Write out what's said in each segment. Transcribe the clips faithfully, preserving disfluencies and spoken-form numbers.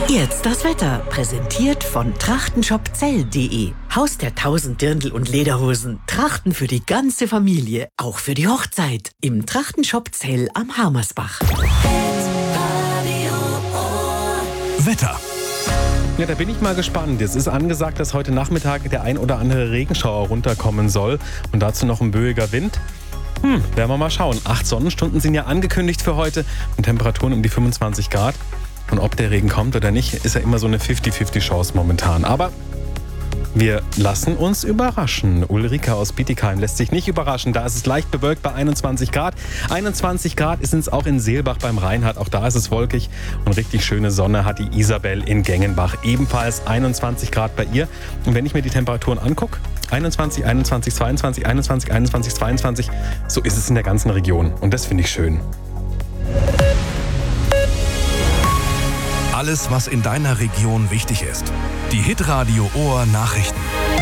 Jetzt das Wetter, präsentiert von trachtenshopzell punkt de. Haus der tausend Dirndl und Lederhosen. Trachten für die ganze Familie, auch für die Hochzeit. Im Trachtenshop Zell am Harmersbach. Wetter. Ja, da bin ich mal gespannt. Es ist angesagt, dass heute Nachmittag der ein oder andere Regenschauer runterkommen soll. Und dazu noch ein böiger Wind. Hm, werden wir mal schauen. Acht Sonnenstunden sind ja angekündigt für heute und Temperaturen um die fünfundzwanzig Grad. Und ob der Regen kommt oder nicht, ist ja immer so eine fünfzig fünfzig Chance momentan. Aber wir lassen uns überraschen. Ulrike aus Bietigheim lässt sich nicht überraschen. Da ist es leicht bewölkt bei einundzwanzig Grad. einundzwanzig Grad sind es auch in Seelbach beim Rheinhard. Auch da ist es wolkig. Und richtig schöne Sonne hat die Isabel in Gengenbach. Ebenfalls einundzwanzig Grad bei ihr. Und wenn ich mir die Temperaturen angucke, einundzwanzig, einundzwanzig, zweiundzwanzig, einundzwanzig, einundzwanzig, zweiundzwanzig, so ist es in der ganzen Region. Und das finde ich schön. Alles, was in deiner Region wichtig ist. Die Hitradio Ohr Nachrichten.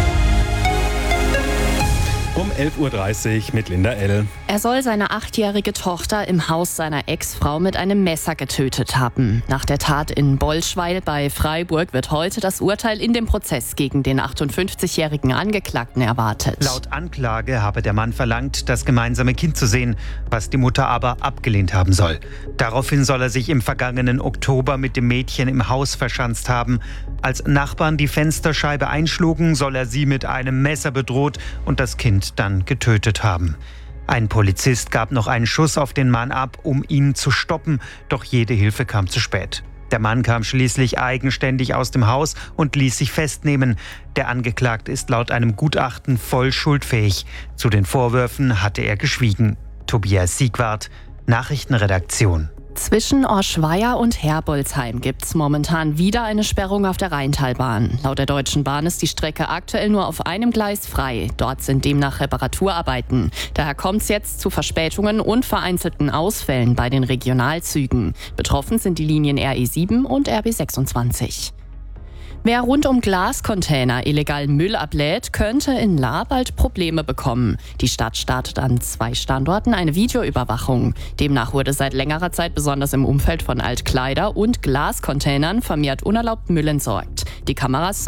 Um elf Uhr dreißig mit Linda L. Er soll seine achtjährige Tochter im Haus seiner Ex-Frau mit einem Messer getötet haben. Nach der Tat in Bollschweil bei Freiburg wird heute das Urteil in dem Prozess gegen den achtundfünfzigjährigen Angeklagten erwartet. Laut Anklage habe der Mann verlangt, das gemeinsame Kind zu sehen, was die Mutter aber abgelehnt haben soll. Daraufhin soll er sich im vergangenen Oktober mit dem Mädchen im Haus verschanzt haben. Als Nachbarn die Fensterscheibe einschlugen, soll er sie mit einem Messer bedroht und das Kind dann getötet haben. Ein Polizist gab noch einen Schuss auf den Mann ab, um ihn zu stoppen, doch jede Hilfe kam zu spät. Der Mann kam schließlich eigenständig aus dem Haus und ließ sich festnehmen. Der Angeklagte ist laut einem Gutachten voll schuldfähig. Zu den Vorwürfen hatte er geschwiegen. Tobias Siegwart, Nachrichtenredaktion. Zwischen Orschweier und Herbolzheim gibt es momentan wieder eine Sperrung auf der Rheintalbahn. Laut der Deutschen Bahn ist die Strecke aktuell nur auf einem Gleis frei. Dort sind demnach Reparaturarbeiten. Daher kommt es jetzt zu Verspätungen und vereinzelten Ausfällen bei den Regionalzügen. Betroffen sind die Linien R E sieben und R B sechsundzwanzig. Wer rund um Glascontainer illegal Müll ablädt, könnte in Lahr bald Probleme bekommen. Die Stadt startet an zwei Standorten eine Videoüberwachung. Demnach wurde seit längerer Zeit besonders im Umfeld von Altkleider- und Glascontainern vermehrt unerlaubt Müll entsorgt. Die Kameras